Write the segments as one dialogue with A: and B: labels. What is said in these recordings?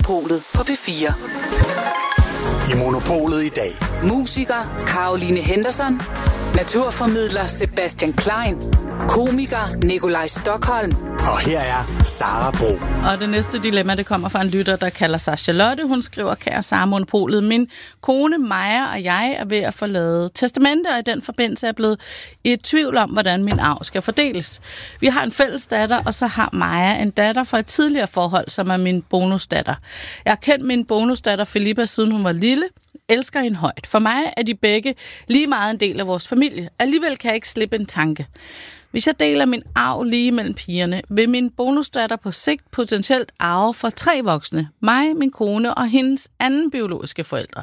A: Monopolet på P4.
B: I Monopolet i dag.
A: Musiker Caroline Henderson. Naturformidler Sebastian Klein. Komiker Nikolaj Stokholm.
B: Og her er Sara Bro.
C: Og det næste dilemma, det kommer fra en lytter, der kalder sig Charlotte. Hun skriver, kære Sara Monopolet, min kone Maja og jeg er ved at forlade testamente, og i den forbindelse er jeg blevet i tvivl om, hvordan min arv skal fordeles. Vi har en fælles datter, og så har Maja en datter fra et tidligere forhold, som er min bonusdatter. Jeg har kendt min bonusdatter Filippa, siden hun var lille. Elsker hende højt. For mig er de begge lige meget en del af vores familie. Alligevel kan jeg ikke slippe en tanke. Hvis jeg deler min arv lige mellem pigerne, vil min bonusdatter på sigt potentielt arve fra 3 voksne. Mig, min kone og hendes anden biologiske forældre.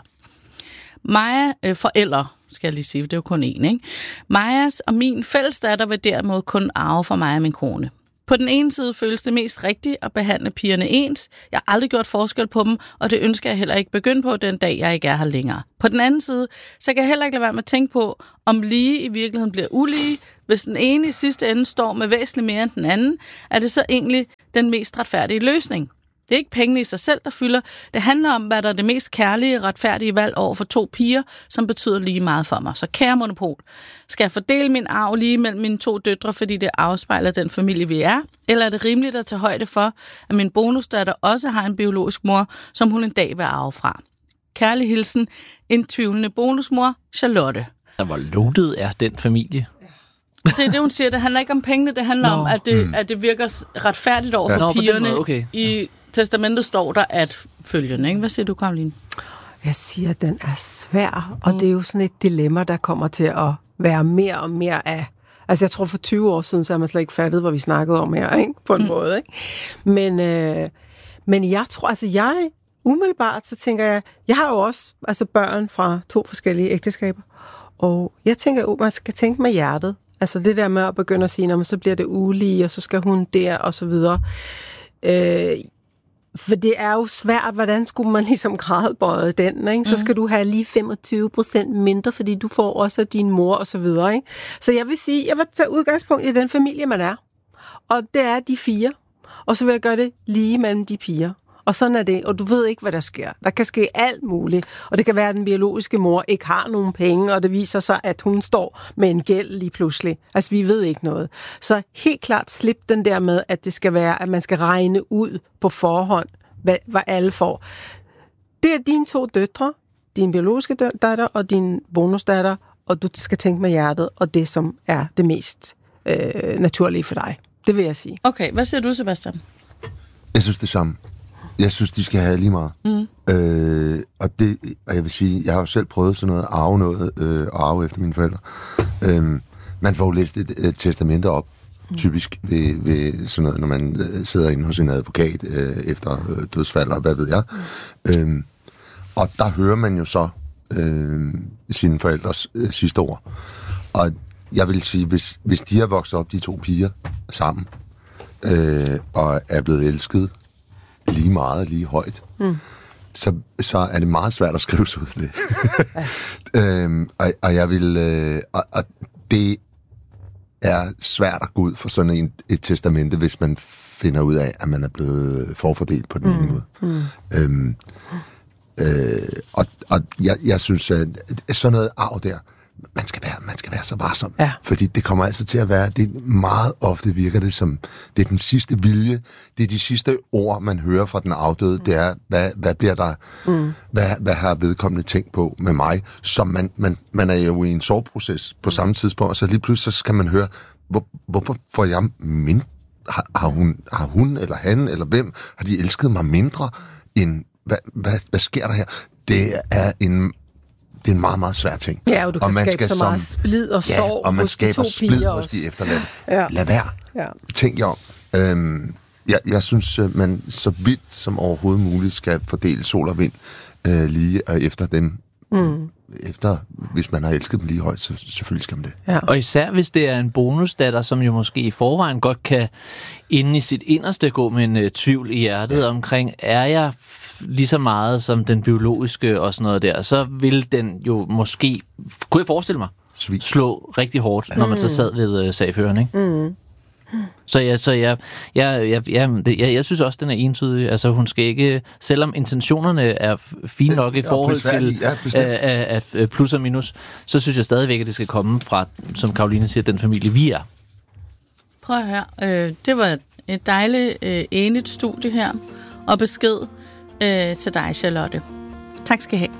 C: Forældre, skal jeg lige sige, det er jo kun én, ikke? Majas og min fællesdatter vil derimod kun arve fra mig og min kone. På den ene side føles det mest rigtigt at behandle pigerne ens. Jeg har aldrig gjort forskel på dem, og det ønsker jeg heller ikke begynde på den dag, jeg ikke er her længere. På den anden side, så kan jeg heller ikke lade være med at tænke på, om lige i virkeligheden bliver ulige. Hvis den ene i sidste ende står med væsentligt mere end den anden, er det så egentlig den mest retfærdige løsning. Det er ikke pengene i sig selv, der fylder. Det handler om, hvad der er det mest kærlige, retfærdige valg over for 2 piger, som betyder lige meget for mig. Så kære Monopol, skal jeg fordele min arv lige mellem mine 2 døtre, fordi det afspejler den familie, vi er? Eller er det rimeligt at tage højde for, at min bonusdatter også har en biologisk mor, som hun en dag vil arve fra? Kærlig hilsen, en tvivlende bonusmor, Charlotte.
D: Så hvor loaded er den familie?
C: Det er det, hun siger. Det handler ikke om pengene, det handler om, at det virker retfærdigt over for pigerne.
D: Okay.
C: I testamentet står der, at følgende, ikke? Hvad siger du, Caroline?
E: Jeg siger, at den er svær, og det er jo sådan et dilemma, der kommer til at være mere og mere af. Altså, jeg tror for 20 år siden, så har man slet ikke fattet, hvad vi snakkede om her, ikke? På en måde, ikke? Men jeg tror, altså umiddelbart, så tænker jeg har jo også børn fra 2 forskellige ægteskaber, og jeg tænker, at man skal tænke med hjertet. Altså det der med at begynde at sige, så bliver det ulige, og så skal hun der, og så videre. For det er jo svært, hvordan skulle man ligesom gradbøje den, ikke? Så skal du have lige 25% mindre, fordi du får også af din mor, og så videre, ikke? Så jeg vil sige, jeg vil tage udgangspunkt i den familie, man er. Og det er de 4. Og så vil jeg gøre det lige mellem de piger. Og sådan er det, og du ved ikke, hvad der sker. Der kan ske alt muligt, og det kan være, at den biologiske mor ikke har nogen penge, og det viser sig, at hun står med en gæld lige pludselig. Altså, vi ved ikke noget. Så helt klart slip den der med, at det skal være, at man skal regne ud på forhånd, hvad alle får. Det er dine 2 døtre, din biologiske datter og din bonusdatter, og du skal tænke med hjertet, og det, som er det mest naturlige for dig. Det vil jeg sige.
C: Okay, hvad siger du, Sebastian?
F: Jeg synes det samme. Jeg synes, de skal have lige meget. Og jeg vil sige, jeg har jo selv prøvet sådan noget, arve efter mine forældre. Man får jo læst et testamente op, typisk ved sådan noget, når man sidder inde hos en advokat efter dødsfald, og hvad ved jeg. Og der hører man jo så sine forældres sidste ord. Og jeg vil sige, hvis de har vokset op, de 2 piger, sammen, og er blevet elsket, lige meget, lige højt, så er det meget svært at skrive sig ud af det. Og jeg vil... og det er svært at gå ud for sådan et testamente, hvis man finder ud af, at man er blevet forfordelt på den ene måde. Og jeg synes, at sådan noget arv der, man skal være så varsom. Ja. Fordi det kommer altid til at være, det meget ofte virker det som, det er den sidste vilje, det er de sidste ord, man hører fra den afdøde, det er, hvad bliver der, hvad har vedkommende tænkt på med mig, som man er jo i en sorgproces på samme tidspunkt, og så lige pludselig så skal man høre, hvorfor får jeg mindre, har hun eller han, eller hvem, har de elsket mig mindre, end, hvad sker der her? Det er en meget, meget svær ting.
E: Ja, og du kan skabe så meget splid og sorg
F: og man
E: hos de 2
F: skaber splid hos
E: også.
F: de efterladte. Ja. Lad være. Ja. Tænk jer om. Jeg synes, man så vidt som overhovedet muligt skal fordele sol og vind lige efter dem. Efter, hvis man har elsket dem lige højt, så selvfølgelig skal man det.
D: Ja. Og især hvis det er en bonusdatter, som jo måske i forvejen godt kan inde i sit inderste gå med en tvivl i hjertet omkring, er jeg lige så meget som den biologiske og sådan noget der, så vil den jo måske, kunne jeg forestille mig, slå rigtig hårdt, når man så sad ved sagføreren, ikke? Så jeg synes også, den er entydig. Altså, hun skal ikke, selvom intentionerne er fine nok i forhold til at plus og minus, så synes jeg stadigvæk, at det skal komme fra, som Karoline siger, den familie, vi er.
C: Prøv at høre. Det var et dejligt enigt studie her, og besked til dig, Charlotte. Tak skal I have.